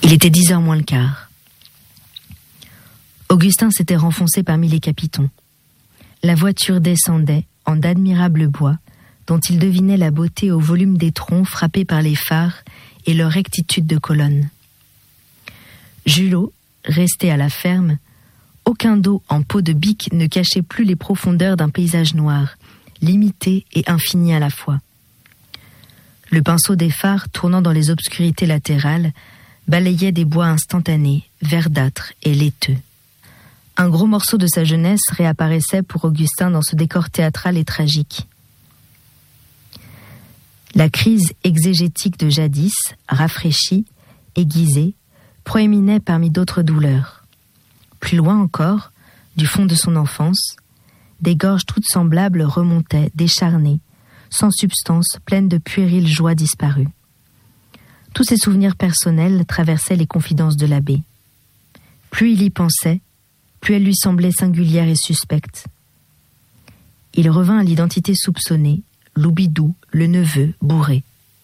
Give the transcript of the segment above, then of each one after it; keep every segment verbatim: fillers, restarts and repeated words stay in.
Il était dix heures moins le quart. Augustin s'était renfoncé parmi les capitons. La voiture descendait en d'admirables bois, dont il devinait la beauté au volume des troncs frappés par les phares et leur rectitude de colonnes. Julot, resté à la ferme, aucun dos en peau de bique ne cachait plus les profondeurs d'un paysage noir, limité et infini à la fois. Le pinceau des phares, tournant dans les obscurités latérales, balayait des bois instantanés, verdâtres et laiteux. Un gros morceau de sa jeunesse réapparaissait pour Augustin dans ce décor théâtral et tragique. La crise exégétique de jadis, rafraîchie, aiguisée, proéminait parmi d'autres douleurs. Plus loin encore, du fond de son enfance, des gorges toutes semblables remontaient, décharnées, sans substance, pleines de puériles joies disparues. Tous ces souvenirs personnels traversaient les confidences de l'abbé. Plus il y pensait, plus elle lui semblait singulière et suspecte. Il revint à l'identité soupçonnée, Loubidou, le neveu, bourré.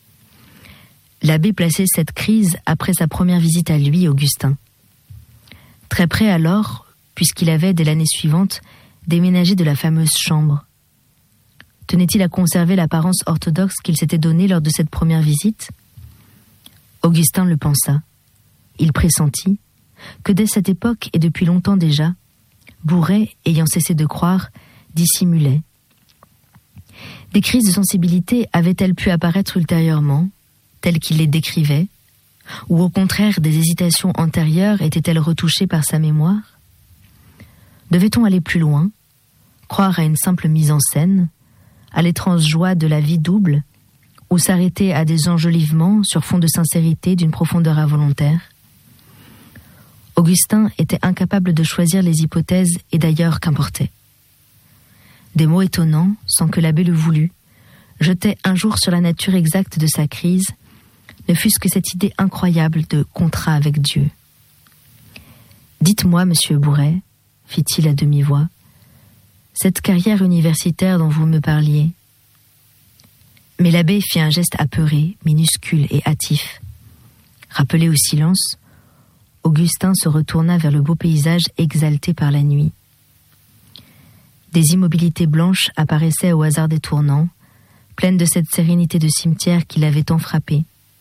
L'abbé plaçait cette crise après sa première visite à lui, Augustin. Très près alors, puisqu'il avait, dès l'année suivante, déménagé de la fameuse chambre. Tenait-il à conserver l'apparence orthodoxe qu'il s'était donnée lors de cette première visite ? Augustin le pensa. Il pressentit que dès cette époque, et depuis longtemps déjà, Bourret, ayant cessé de croire, dissimulait. Des crises de sensibilité avaient-elles pu apparaître ultérieurement, telles qu'il les décrivait, ou au contraire des hésitations antérieures étaient-elles retouchées par sa mémoire ? Devait-on aller plus loin, croire à une simple mise en scène, à l'étrange joie de la vie double, ou s'arrêter à des enjolivements sur fond de sincérité d'une profondeur involontaire ? Augustin était incapable de choisir les hypothèses et d'ailleurs qu'importait. Des mots étonnants, sans que l'abbé le voulût, jetaient un jour sur la nature exacte de sa crise, ne fût-ce que cette idée incroyable de contrat avec Dieu. « Dites-moi, monsieur Bourret, fit-il à demi-voix, cette carrière universitaire dont vous me parliez. » Mais l'abbé fit un geste apeuré, minuscule et hâtif. Rappelé au silence, Augustin se retourna vers le beau paysage exalté par la nuit. Des immobilités blanches apparaissaient au hasard des tournants, pleines de cette sérénité de cimetière qui l'avait tant frappé.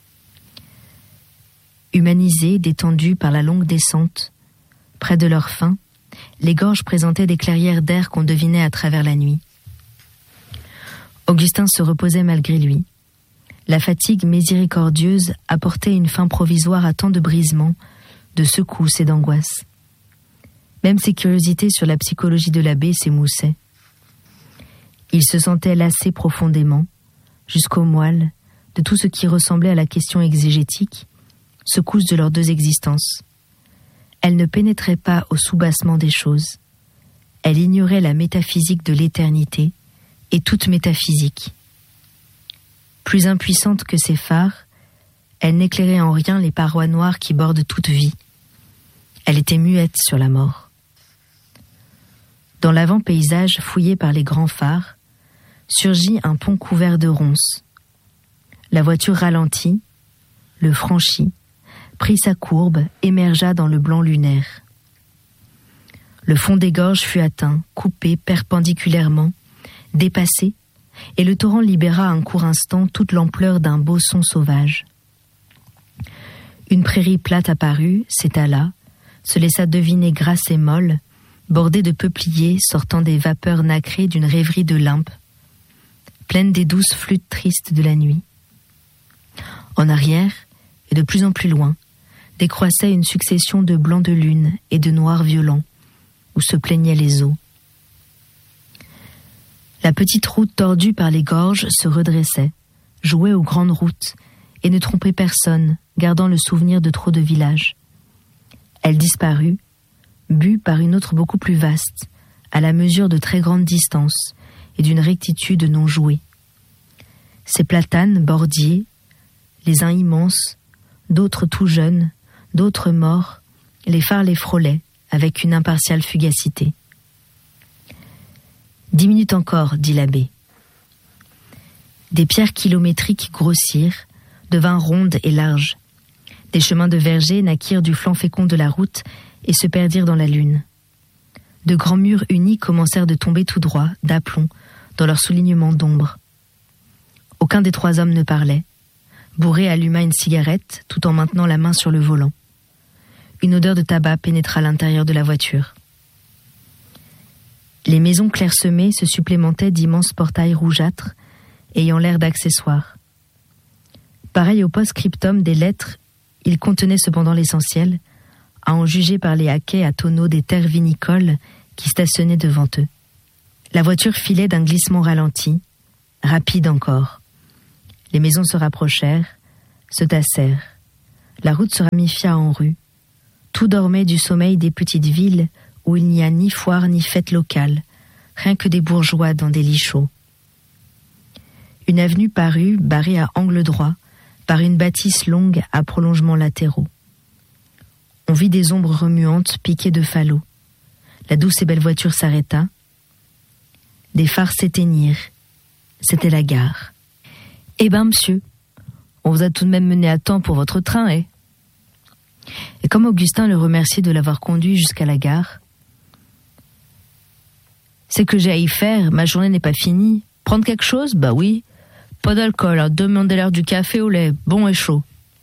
Humanisées, détendues par la longue descente, près de leur fin, les gorges présentaient des clairières d'air qu'on devinait à travers la nuit. Augustin se reposait malgré lui. La fatigue miséricordieuse apportait une fin provisoire à tant de brisements, de secousses et d'angoisses. Même ses curiosités sur la psychologie de l'abbé s'émoussaient. Il se sentait lassé profondément, jusqu'au moelle, de tout ce qui ressemblait à la question exégétique, secousse de leurs deux existences. Elle ne pénétrait pas au soubassement des choses. Elle ignorait la métaphysique de l'éternité et toute métaphysique. Plus impuissante que ses phares, elle n'éclairait en rien les parois noires qui bordent toute vie. Elle était muette sur la mort. Dans l'avant-paysage fouillé par les grands phares, surgit un pont couvert de ronces. La voiture ralentit, le franchit, prit sa courbe, émergea dans le blanc lunaire. Le fond des gorges fut atteint, coupé perpendiculairement, dépassé, et le torrent libéra un court instant toute l'ampleur d'un beau son sauvage. Une prairie plate apparut, s'étala, se laissa deviner grasse et molle, bordée de peupliers sortant des vapeurs nacrées d'une rêverie de limpes, pleine des douces flûtes tristes de la nuit. En arrière, et de plus en plus loin, décroissait une succession de blancs de lune et de noirs violents, où se plaignaient les eaux. La petite route tordue par les gorges se redressait, jouait aux grandes routes, et ne trompait personne, gardant le souvenir de trop de villages. Elle disparut, bue par une autre beaucoup plus vaste, à la mesure de très grandes distances et d'une rectitude non jouée. Ces platanes bordiers, les uns immenses, d'autres tout jeunes, d'autres morts, les phares les frôlaient avec une impartiale fugacité. « Dix minutes encore, dit l'abbé. » Des pierres kilométriques grossirent, devinrent rondes et larges. Les chemins de verger naquirent du flanc fécond de la route et se perdirent dans la lune. De grands murs unis commencèrent de tomber tout droit, d'aplomb, dans leur soulignement d'ombre. Aucun des trois hommes ne parlait. Bourré alluma une cigarette, tout en maintenant la main sur le volant. Une odeur de tabac pénétra l'intérieur de la voiture. Les maisons clairsemées se supplémentaient d'immenses portails rougeâtres, ayant l'air d'accessoires. Pareil au post-scriptum des lettres, ils contenaient cependant l'essentiel, à en juger par les haquets à tonneaux des terres vinicoles qui stationnaient devant eux. La voiture filait d'un glissement ralenti, rapide encore. Les maisons se rapprochèrent, se tassèrent. La route se ramifia en rues. Tout dormait du sommeil des petites villes où il n'y a ni foire ni fête locale, rien que des bourgeois dans des lits chauds. Une avenue parut, barrée à angle droit, par une bâtisse longue à prolongements latéraux. On vit des ombres remuantes piquées de falots. La douce et belle voiture s'arrêta. Des phares s'éteignirent. C'était la gare. « Eh ben, monsieur, on vous a tout de même mené à temps pour votre train, eh ?» Et comme Augustin le remerciait de l'avoir conduit jusqu'à la gare, « C'est que j'ai à y faire, ma journée n'est pas finie. Prendre quelque chose? Bah oui. Pas d'alcool, hein. Demandez-leur du café au lait, bon et chaud. »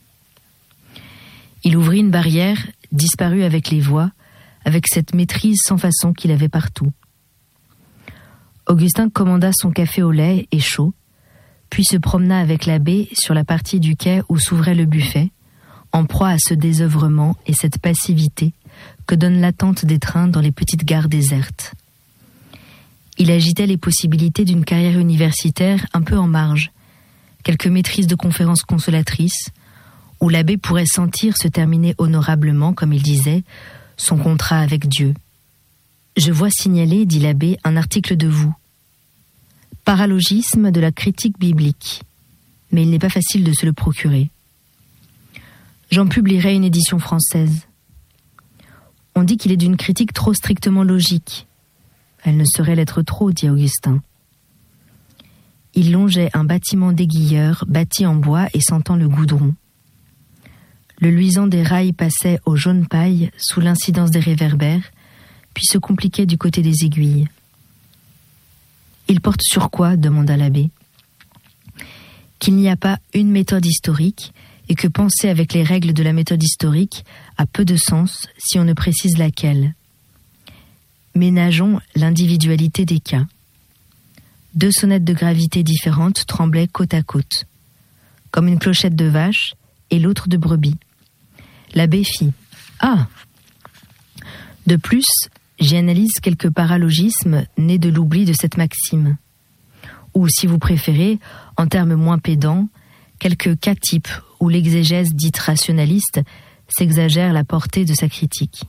Il ouvrit une barrière, disparut avec les voix, avec cette maîtrise sans façon qu'il avait partout. Augustin commanda son café au lait et chaud, puis se promena avec l'abbé sur la partie du quai où s'ouvrait le buffet, en proie à ce désœuvrement et cette passivité que donne l'attente des trains dans les petites gares désertes. Il agitait les possibilités d'une carrière universitaire un peu en marge, quelques maîtrises de conférences consolatrices, où l'abbé pourrait sentir se terminer honorablement, comme il disait, son contrat avec Dieu. « Je vois signaler, dit l'abbé, un article de vous. Paralogisme de la critique biblique. Mais il n'est pas facile de se le procurer. J'en publierai une édition française. On dit qu'il est d'une critique trop strictement logique. Elle ne saurait l'être trop, dit Augustin. Il longeait un bâtiment d'aiguilleurs bâti en bois et sentant le goudron. Le luisant des rails passait au jaune paille sous l'incidence des réverbères, puis se compliquait du côté des aiguilles. « Il porte sur quoi ?» demanda l'abbé. « Qu'il n'y a pas une méthode historique et que penser avec les règles de la méthode historique a peu de sens si on ne précise laquelle. Ménageons l'individualité des cas. Deux sonnettes de gravité différentes tremblaient côte à côte, comme une clochette de vache et l'autre de brebis. L'abbé fit « Ah !» De plus, j'y analyse quelques paralogismes nés de l'oubli de cette maxime. Ou, si vous préférez, en termes moins pédants, quelques cas types où l'exégèse dite rationaliste s'exagère la portée de sa critique.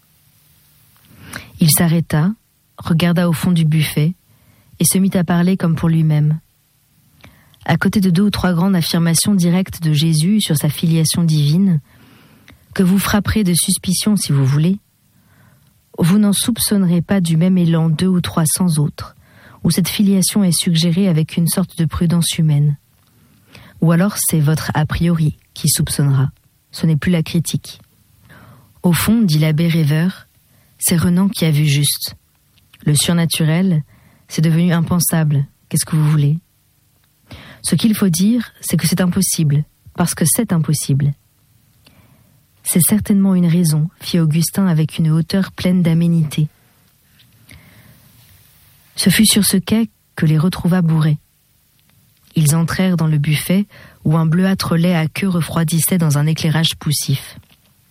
Il s'arrêta, regarda au fond du buffet et se mit à parler comme pour lui-même. À côté de deux ou trois grandes affirmations directes de Jésus sur sa filiation divine, que vous frapperez de suspicion si vous voulez, vous n'en soupçonnerez pas du même élan deux ou trois cents autres, où cette filiation est suggérée avec une sorte de prudence humaine. Ou alors c'est votre a priori qui soupçonnera, ce n'est plus la critique. Au fond, dit l'abbé rêveur, c'est Renan qui a vu juste. Le surnaturel, c'est devenu impensable, qu'est-ce que vous voulez ? Ce qu'il faut dire, c'est que c'est impossible, parce que c'est impossible. C'est certainement une raison, fit Augustin avec une hauteur pleine d'aménité. Ce fut sur ce quai que les retrouva bourrés. Ils entrèrent dans le buffet où un bleuâtre lait à queue refroidissait dans un éclairage poussif.